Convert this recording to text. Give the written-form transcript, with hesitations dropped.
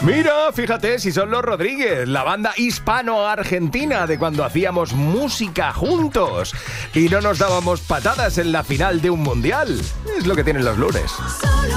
Mira, fíjate si son los Rodríguez, la banda hispano-argentina de cuando hacíamos música juntos y no nos dábamos patadas en la final de un mundial. Es lo que tienen los lunes.